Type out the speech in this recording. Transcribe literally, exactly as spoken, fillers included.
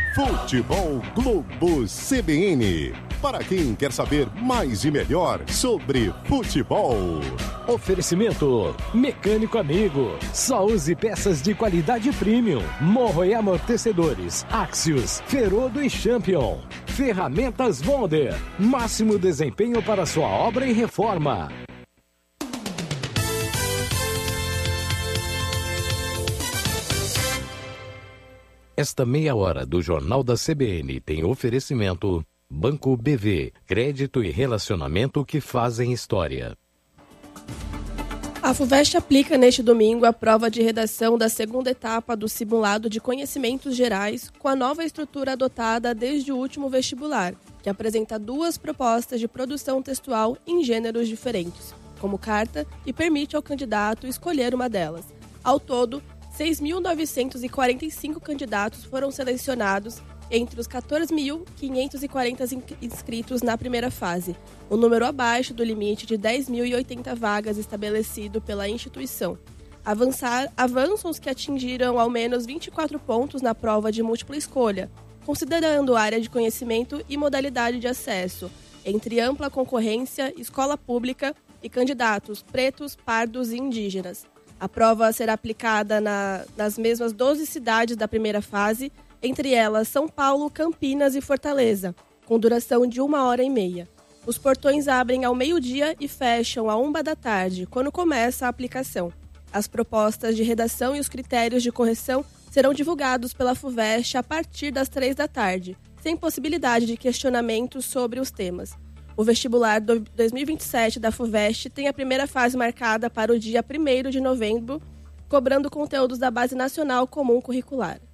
Futebol Globo C B N. Para quem quer saber mais e melhor sobre futebol. Oferecimento Mecânico Amigo. Só use peças de qualidade premium. Morro e amortecedores. Axios, Ferodo e Champion. Ferramentas Wonder. Máximo desempenho para sua obra e reforma. Esta meia hora do Jornal da C B N tem oferecimento Banco B V, crédito e relacionamento que fazem história. A FUVEST aplica neste domingo a prova de redação da segunda etapa do simulado de conhecimentos gerais com a nova estrutura adotada desde o último vestibular, que apresenta duas propostas de produção textual em gêneros diferentes, como carta, e permite ao candidato escolher uma delas. Ao todo, seis mil novecentos e quarenta e cinco candidatos foram selecionados entre os quatorze mil quinhentos e quarenta inscritos na primeira fase, um número abaixo do limite de dez mil e oitenta vagas estabelecido pela instituição. Avançar, avançam os que atingiram ao menos vinte e quatro pontos na prova de múltipla escolha, considerando área de conhecimento e modalidade de acesso, entre ampla concorrência, escola pública e candidatos pretos, pardos e indígenas. A prova será aplicada na, nas mesmas doze cidades da primeira fase, entre elas São Paulo, Campinas e Fortaleza, com duração de uma hora e meia. Os portões abrem ao meio-dia e fecham à uma da tarde, quando começa a aplicação. As propostas de redação e os critérios de correção serão divulgados pela FUVEST a partir das três da tarde, sem possibilidade de questionamentos sobre os temas. O vestibular dois mil e vinte e sete da FUVEST tem a primeira fase marcada para o dia primeiro de novembro, cobrando conteúdos da Base Nacional Comum Curricular.